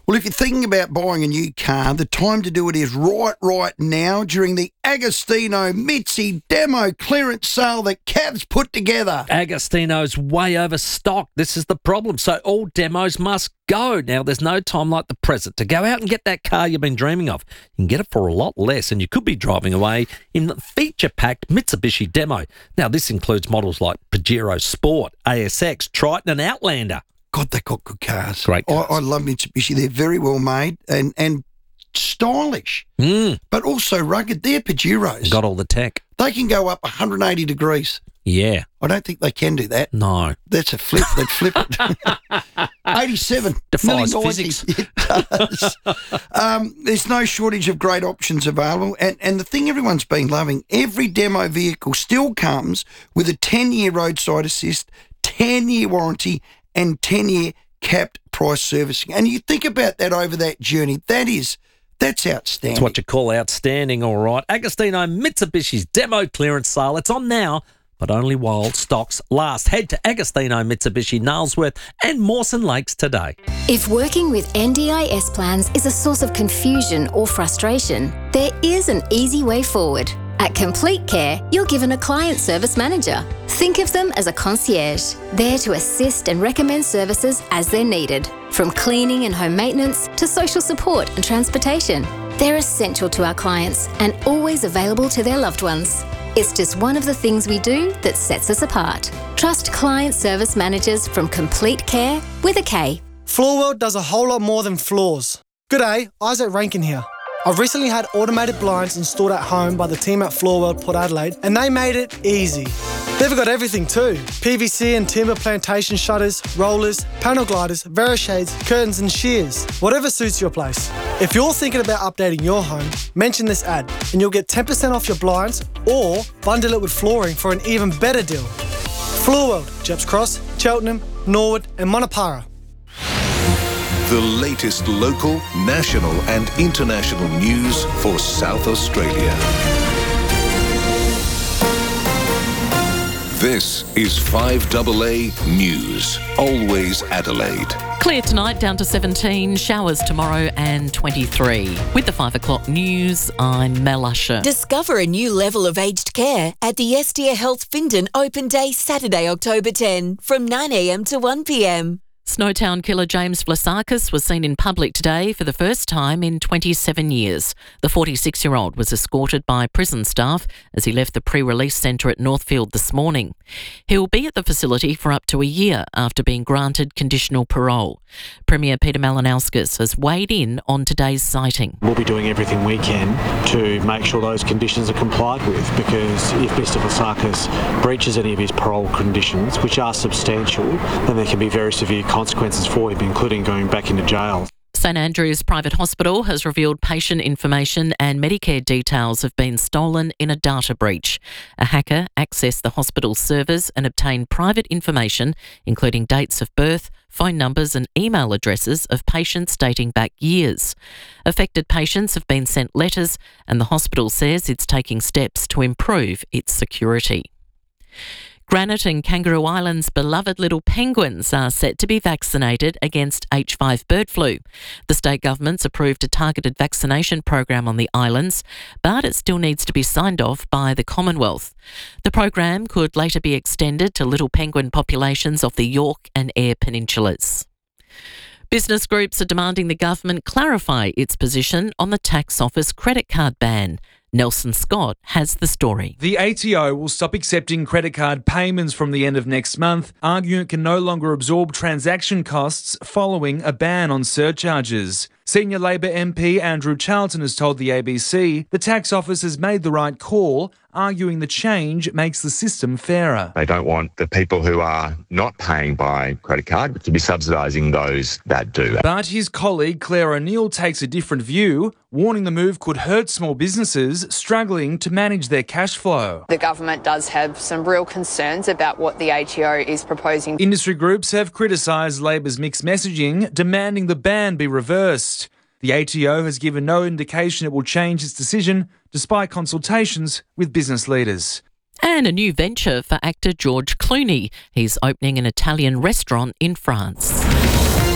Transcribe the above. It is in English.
Well, if you're thinking about buying a new car, the time to do it is right now during the Agostino Mitzi demo clearance sale that Cavs put together. Agostino's way overstocked. This is the problem. So all demos must go. Now, there's no time like the present to go out and get that car you've been dreaming of. You can get it for a lot less, and you could be driving away in the feature-packed Mitsubishi demo. Now, this includes models like Pajero Sport, ASX, Triton and Outlander. God, they got good cars. Great cars. I love Mitsubishi. They're very well made and stylish, but also rugged. They're Pajeros. Got all the tech. They can go up 180 degrees. Yeah. I don't think they can do that. No. That's a flip. They'd flip it. 87. Defies nearly 90. physics. It does. There's no shortage of great options available. And the thing everyone's been loving, every demo vehicle still comes with a 10-year roadside assist, 10-year warranty, and 10-year capped price servicing. And you think about that over that journey, that's outstanding. That's what you call outstanding, all right. Agostino Mitsubishi's demo clearance sale. It's on now, but only while stocks last. Head to Agostino Mitsubishi, Nailsworth and Mawson Lakes today. If working with NDIS plans is a source of confusion or frustration, there is an easy way forward. At Complete Care, you're given a client service manager. Think of them as a concierge, there to assist and recommend services as they're needed, from cleaning and home maintenance to social support and transportation. They're essential to our clients and always available to their loved ones. It's just one of the things we do that sets us apart. Trust client service managers from Complete Care with a K. Floorworld does a whole lot more than floors. G'day, Isaac Rankin here. I've recently had automated blinds installed at home by the team at Floorworld Port Adelaide, and they made it easy. They've got everything too. PVC and timber plantation shutters, rollers, panel gliders, Verishades, curtains and shears. Whatever suits your place. If you're thinking about updating your home, mention this ad and you'll get 10% off your blinds or bundle it with flooring for an even better deal. Floorworld, Jeps Cross, Cheltenham, Norwood and Monopara. The latest local, national and international news for South Australia. This is 5AA News, always Adelaide. Clear tonight, down to 17, showers tomorrow and 23. With the 5 o'clock news, I'm Mel Usher. Discover a new level of aged care at the Estia Health Findon Open Day Saturday, October 10 from 9am to 1pm. Snowtown killer James Vlasakis was seen in public today for the first time in 27 years. The 46-year-old was escorted by prison staff as he left the pre-release centre at Northfield this morning. He will be at the facility for up to a year after being granted conditional parole. Premier Peter Malinauskas has weighed in on today's sighting. We'll be doing everything we can to make sure those conditions are complied with, because if Mr Vlasakis breaches any of his parole conditions, which are substantial, then there can be very severe consequences for him, including going back into jail. St Andrew's Private Hospital has revealed patient information and Medicare details have been stolen in a data breach. A hacker accessed the hospital's servers and obtained private information, including dates of birth, phone numbers and email addresses of patients dating back years. Affected patients have been sent letters and the hospital says it's taking steps to improve its security. Granite and Kangaroo Island's beloved little penguins are set to be vaccinated against H5 bird flu. The state government's approved a targeted vaccination program on the islands, but it still needs to be signed off by the Commonwealth. The program could later be extended to little penguin populations off the York and Eyre peninsulas. Business groups are demanding the government clarify its position on the tax office credit card ban. Nelson Scott has the story. The ATO will stop accepting credit card payments from the end of next month, arguing it can no longer absorb transaction costs following a ban on surcharges. Senior Labor MP Andrew Charlton has told the ABC the tax office has made the right call, arguing the change makes the system fairer. They don't want the people who are not paying by credit card to be subsidising those that do. But his colleague Claire O'Neill takes a different view, warning the move could hurt small businesses struggling to manage their cash flow. The government does have some real concerns about what the ATO is proposing. Industry groups have criticised Labor's mixed messaging, demanding the ban be reversed. The ATO has given no indication it will change its decision, despite consultations with business leaders. And a new venture for actor George Clooney. He's opening an Italian restaurant in France.